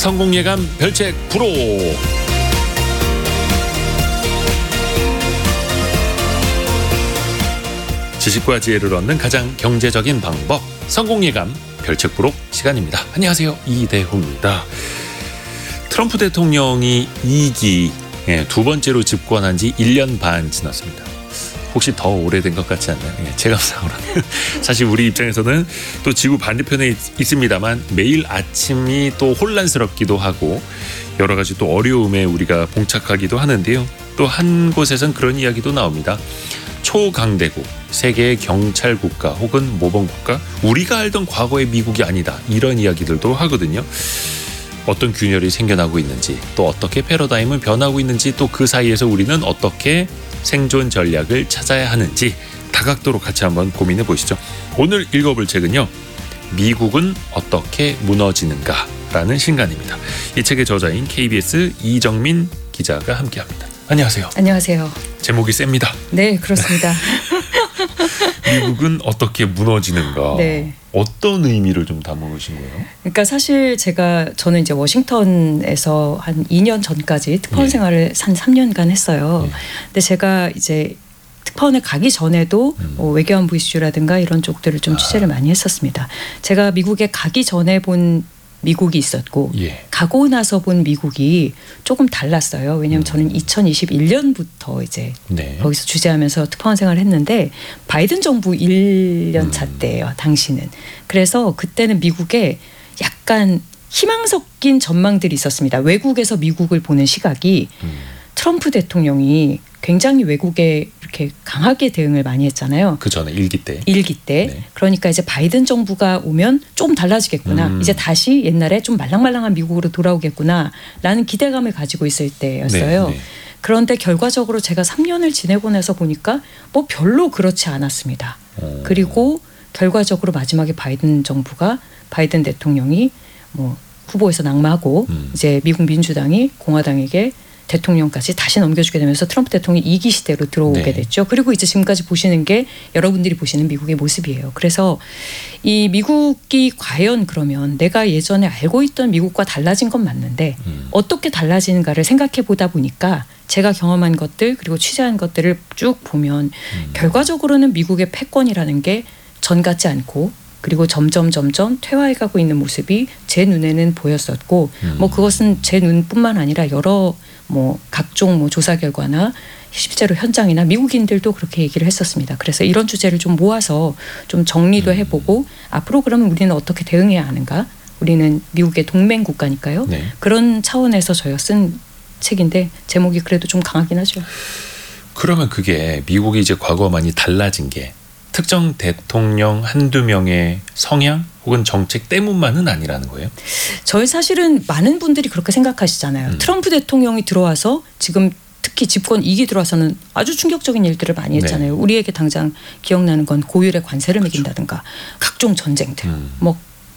성공예감 별책 프로. 지식과 지혜를 얻는 가장 경제적인 방법, 성공예감 별책 프로 시간입니다. 안녕하세요, 이대호입니다. 트럼프 대통령이 2기 두 번째로 집권한 지 1년 반 지났습니다. 혹시 더 오래된 것 같지 않나요? 체감상으로는. 사실 우리 입장에서는 또 지구 반대편에 있습니다만 매일 아침이 또 혼란스럽기도 하고 여러 가지 또 어려움에 우리가 봉착하기도 하는데요. 또 한 곳에선 그런 이야기도 나옵니다. 초강대국, 세계의 경찰 국가 혹은 모범 국가, 우리가 알던 과거의 미국이 아니다, 이런 이야기들도 하거든요. 어떤 균열이 생겨나고 있는지, 또 어떻게 패러다임은 변하고 있는지, 또 그 사이에서 우리는 어떻게 생존 전략을 찾아야 하는지 다각도로 같이 한번 고민해 보시죠. 오늘 읽어볼 책은요, 미국은 어떻게 무너지는가 라는 신간입니다. 이 책의 저자인 KBS 이정민 기자가 함께합니다. 안녕하세요. 안녕하세요. 제목이 셉니다. 네, 그렇습니다. 미국은 어떻게 무너지는가. 네. 어떤 의미를 좀 담아오신 거예요? 그러니까 사실 저는 이제 워싱턴에서 한 2년 전까지 특파원 생활을 한 3년간 했어요. 근데 제가 이제 특파원에 가기 전에도 외교안보 이슈라든가 이런 쪽들을 좀 취재를 많이 했었습니다. 제가 미국에 가기 전에 본 미국이 있었고 가고 나서 본 미국이 조금 달랐어요. 왜냐하면 저는 2021년부터 이제 거기서 취재하면서 특파원 생활을 했는데 바이든 정부 1년 차 때예요, 당시는. 그래서 그때는 미국에 약간 희망 섞인 전망들이 있었습니다. 외국에서 미국을 보는 시각이 트럼프 대통령이 굉장히 외국에 이렇게 강하게 대응을 많이 했잖아요. 그 전에 1기 때. 네. 그러니까 이제 바이든 정부가 오면 조금 달라지겠구나. 이제 다시 옛날에 좀 말랑말랑한 미국으로 돌아오겠구나라는 기대감을 가지고 있을 때였어요. 네. 그런데 결과적으로 제가 3년을 지내고 나서 보니까 뭐 별로 그렇지 않았습니다. 그리고 결과적으로 마지막에 바이든 대통령이 뭐 후보에서 낙마하고 이제 미국 민주당이 공화당에게 대통령까지 다시 넘겨주게 되면서 트럼프 대통령이 2기 시대로 들어오게 됐죠. 그리고 이제 지금까지 보시는 게 여러분들이 보시는 미국의 모습이에요. 그래서 이 미국이 과연 그러면 내가 예전에 알고 있던 미국과 달라진 건 맞는데 어떻게 달라지는가를 생각해 보다 보니까 제가 경험한 것들 그리고 취재한 것들을 쭉 보면 결과적으로는 미국의 패권이라는 게 전 같지 않고 그리고 점점 퇴화해가고 있는 모습이 제 눈에는 보였었고 뭐 그것은 제 눈뿐만 아니라 여러 뭐 각종 뭐 조사 결과나 실제로 현장이나 미국인들도 그렇게 얘기를 했었습니다. 그래서 이런 주제를 좀 모아서 좀 정리도 해보고 앞으로 그러면 우리는 어떻게 대응해야 하는가? 우리는 미국의 동맹 국가니까요. 그런 차원에서 저희가 쓴 책인데 제목이 그래도 좀 강하긴 하죠. 그러면 그게 미국이 이제 과거와 많이 달라진 게 특정 대통령 한두 명의 성향 혹은 정책 때문만은 아니라는 거예요? 저희 사실은 많은 분들이 그렇게 생각하시잖아요. 트럼프 대통령이 들어와서 지금 특히 집권 2기 들어와서는 아주 충격적인 일들을 많이 했잖아요. 우리에게 당장 기억나는 건 고율의 관세를 매긴다든가 각종 전쟁들, 뭐